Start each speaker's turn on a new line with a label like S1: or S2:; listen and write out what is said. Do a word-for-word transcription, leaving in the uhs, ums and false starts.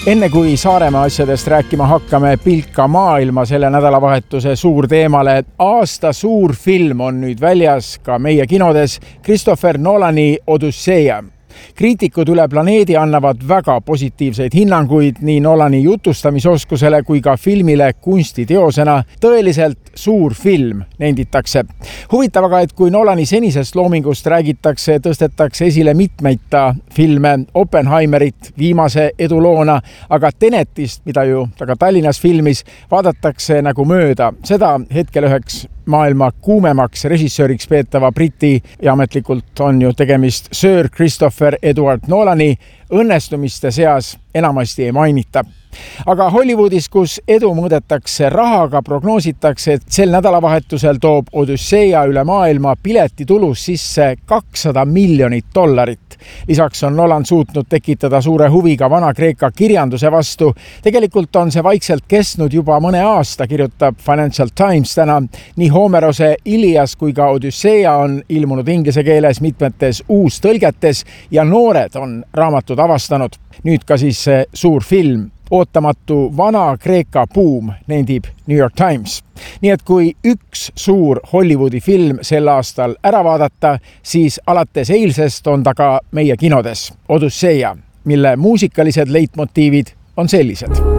S1: Enne kui Saaremaa asjadest rääkima hakkame, pilka maailma selle nädalavahetuse suur teemale. Aasta suur film on nüüd väljas ka meie kinodes, Christopher Nolani Odüsseia. Kriitikud üle planeedi annavad väga positiivseid hinnanguid nii Nolani jutustamisoskusele kui ka filmile kunstiteosena. Tõeliselt suur film, nenditakse. Huvitav aga, et kui Nolani senisest loomingust räägitakse, tõstetakse esile mitmeid ta filme, Oppenheimerit viimase eduloona, aga Tenetist, mida ju taga Tallinnas filmis, vaadatakse nagu mööda. Seda hetkel üheks maailma kuumemaks režissööriks peetava Briti ja ametlikult on ju tegemist Sir Christopher Edward Nolani õnnestumiste seas enamasti ei mainita. Aga Hollywoodis, kus edu mõõdetakse rahaga, prognoositakse, et sel nädalavahetusel toob Odüsseia üle maailma piletitulus sisse kakssada miljonit dollarit. Lisaks on Nolan suutnud tekitada suure huviga Vana-Kreeka kirjanduse vastu. Tegelikult on see vaikselt kestnud juba mõne aasta, kirjutab Financial Times täna. Nii Homerose Ilias kui ka Odüsseia on ilmunud inglise keeles mitmetes uustõlgetes ja noored on raamatud avastanud. Nüüd ka siis see suur film. Ootamatu Vana-Kreeka buum, nendib New York Times. Nii et kui üks suur Hollywoodi film sel aastal ära vaadata, siis alates eilsest on ta ka meie kinodes Odüsseia, mille muusikalised leitmotiivid on sellised.